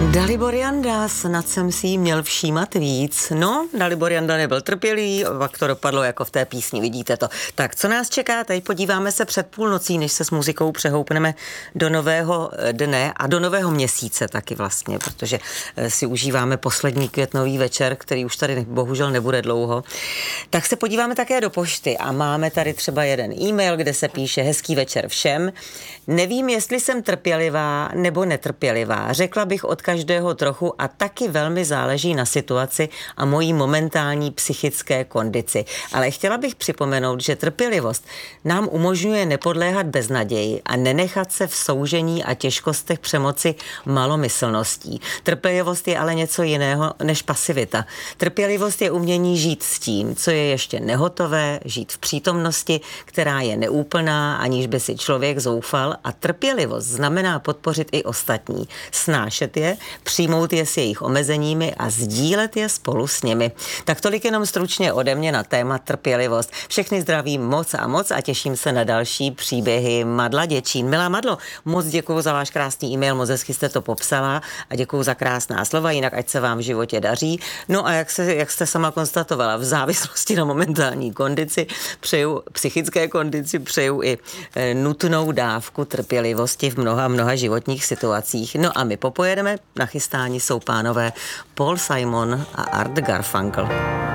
Dalibor Janda, snad jsem si jí měl všímat víc. No, Dalibor Janda nebyl trpělivý, pak to dopadlo jako v té písni, vidíte to. Tak, co nás čeká? Teď podíváme se před půlnocí, než se s muzikou přehoupneme do nového dne a do nového měsíce taky vlastně, protože si užíváme poslední květnový večer, který už tady bohužel nebude dlouho. Tak se podíváme také do pošty a máme tady třeba jeden e-mail, kde se píše: hezký večer všem. Nevím, jestli jsem trpělivá nebo netrpělivá. Řekla bych od každého trochu a taky velmi záleží na situaci a mojí momentální psychické kondici. Ale chtěla bych připomenout, že trpělivost nám umožňuje nepodléhat beznaději a nenechat se v soužení a těžkostech přemoci malomyslností. Trpělivost je ale něco jiného než pasivita. Trpělivost je umění žít s tím, co je ještě nehotové, žít v přítomnosti, která je neúplná, aniž by si člověk zoufal, a trpělivost znamená podpořit i ostatní, snášet je, přijmout je s jejich omezeními a sdílet je spolu s nimi. Tak tolik jenom stručně ode mě na téma trpělivost. Všechny zdravím moc a těším se na další příběhy. Madla Děčín. Milá Madlo, moc děkuju za váš krásný e-mail, moc hezky jste to popsala a děkuju za krásná slova, jinak ať se vám v životě daří. No a jak jste sama konstatovala, v závislosti na momentální kondici, psychické kondici, přeju i nutnou dávku trpělivosti v mnoha životních situacích. No a my popojedeme. Nachystáni jsou pánové Paul Simon a Art Garfunkel.